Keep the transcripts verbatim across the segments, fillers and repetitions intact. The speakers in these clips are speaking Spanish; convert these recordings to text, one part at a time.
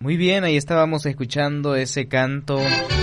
Muy bien, ahí estábamos escuchando ese canto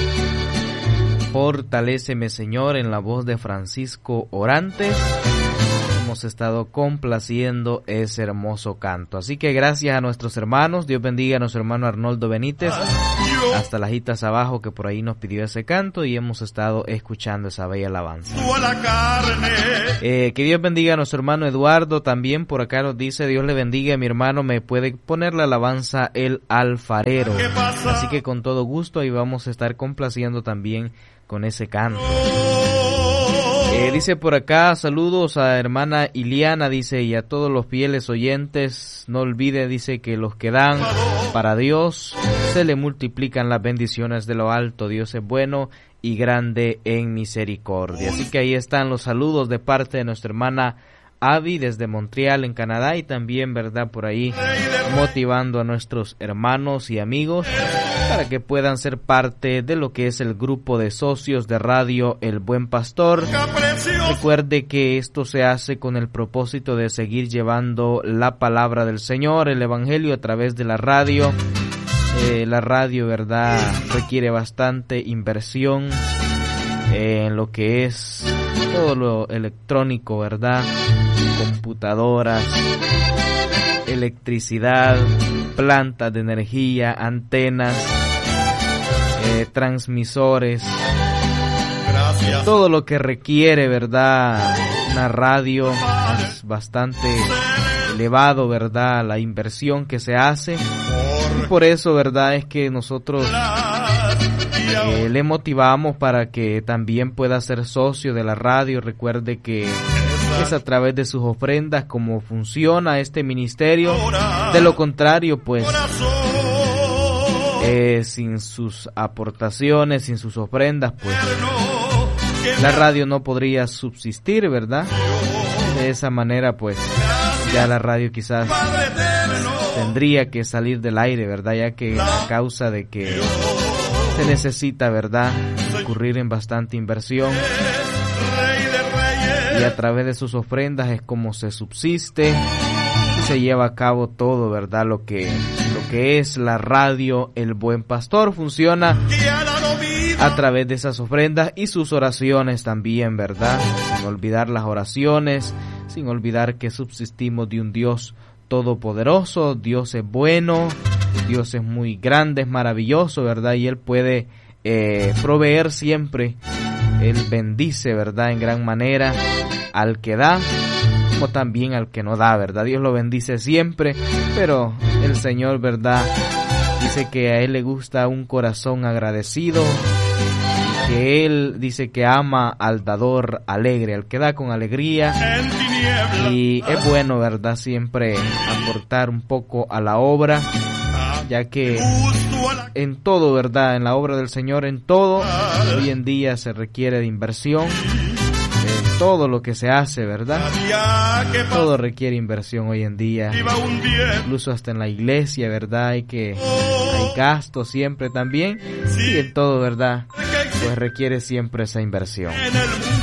Fortaléceme Señor en la voz de Francisco Orantes. Hemos estado complaciendo ese hermoso canto. Así que gracias a nuestros hermanos. Dios bendiga a nuestro hermano Arnoldo Benítez hasta las hitas abajo, que por ahí nos pidió ese canto y hemos estado escuchando esa bella alabanza. Eh, que Dios bendiga a nuestro hermano Eduardo. También por acá nos dice: Dios le bendiga, mi hermano, me puede poner la alabanza El Alfarero. Así que con todo gusto ahí vamos a estar complaciendo también con ese canto. Eh, dice por acá: saludos a hermana Iliana, dice, y a todos los fieles oyentes. No olvide, dice, que los que dan para Dios se le multiplican las bendiciones de lo alto. Dios es bueno y grande en misericordia. Así que ahí están los saludos de parte de nuestra hermana Avi desde Montreal, en Canadá, y también, verdad, por ahí motivando a nuestros hermanos y amigos para que puedan ser parte de lo que es el grupo de socios de Radio El Buen Pastor. Recuerde que esto se hace con el propósito de seguir llevando la palabra del Señor, el Evangelio, a través de la radio. Eh, la radio, verdad, requiere bastante inversión en lo que es todo lo electrónico, verdad, computadoras, electricidad, plantas de energía, antenas, eh, transmisores, Gracias. Todo lo que requiere, verdad, una radio. Es bastante elevado, verdad, la inversión que se hace, y por eso, verdad, es que nosotros eh, le motivamos para que también pueda ser socio de la radio. Recuerde que es a través de sus ofrendas como funciona este ministerio. De lo contrario, pues eh, sin sus aportaciones, sin sus ofrendas, pues la radio no podría subsistir, ¿verdad? De esa manera, pues ya la radio quizás tendría que salir del aire, ¿verdad? Ya que a causa de que se necesita, ¿verdad?, incurrir en bastante inversión, y a través de sus ofrendas es como se subsiste y se lleva a cabo todo, ¿verdad? Lo que, lo que es la radio El Buen Pastor funciona a través de esas ofrendas y sus oraciones también, ¿verdad? Sin olvidar las oraciones, sin olvidar que subsistimos de un Dios todopoderoso. Dios es bueno, Dios es muy grande, es maravilloso, ¿verdad? Y Él puede eh, proveer siempre. Él bendice, ¿verdad?, en gran manera al que da, como también al que no da, ¿verdad? Dios lo bendice siempre, pero el Señor, ¿verdad?, dice que a Él le gusta un corazón agradecido, y que Él dice que ama al dador alegre, al que da con alegría. Y es bueno, ¿verdad?, siempre aportar un poco a la obra, ya que en todo, ¿verdad?, en la obra del Señor, en todo, hoy en día se requiere de inversión. En todo lo que se hace, ¿verdad? Todo requiere inversión hoy en día. Incluso hasta en la iglesia, ¿verdad? Hay que hay gastos siempre también. Y en todo, ¿verdad?, pues requiere siempre esa inversión.